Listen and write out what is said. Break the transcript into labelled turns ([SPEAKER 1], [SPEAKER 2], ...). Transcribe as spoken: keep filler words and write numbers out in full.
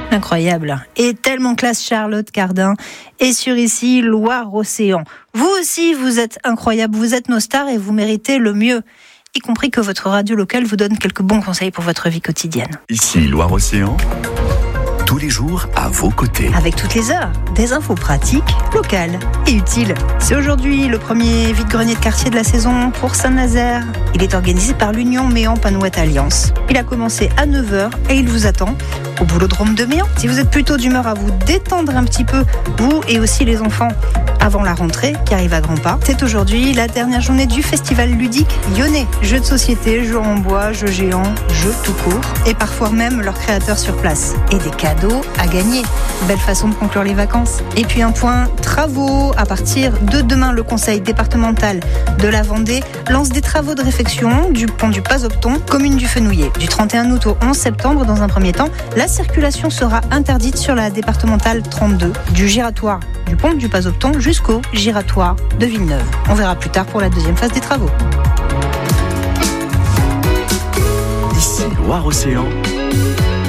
[SPEAKER 1] Incroyable. Et tellement classe, Charlotte Cardin est sur ici, Loire-Océan. Vous aussi, vous êtes incroyable, vous êtes nos stars et vous méritez le mieux. Y compris que votre radio locale vous donne quelques bons conseils pour votre vie quotidienne.
[SPEAKER 2] Ici, Loire-Océan, tous les jours à vos côtés.
[SPEAKER 1] Avec toutes les heures, des infos pratiques, locales et utiles. C'est aujourd'hui le premier vide-grenier de quartier de la saison pour Saint-Nazaire. Il est organisé par l'Union Méan-Panouette Alliance. Il a commencé à neuf heures et il vous attend au boulodrome de Méan. Si vous êtes plutôt d'humeur à vous détendre un petit peu, vous et aussi les enfants, avant la rentrée qui arrive à grands pas, c'est aujourd'hui la dernière journée du festival ludique lyonnais. Jeux de société, jeux en bois, jeux géants, jeux tout court et parfois même leurs créateurs sur place. Et des cadeaux à gagner. Belle façon de conclure les vacances. Et puis un point travaux. À partir de demain, le conseil départemental de la Vendée lance des travaux de réfection du pont du Pas-Opton, commune du Fenouillet. Du trente et un août au onze septembre, dans un premier temps, la circulation sera interdite sur la départementale trente-deux, du giratoire du pont du Pas-Opton jusqu'au giratoire de Villeneuve. On verra plus tard pour la deuxième phase des travaux.
[SPEAKER 2] Ici, Loire-Océan,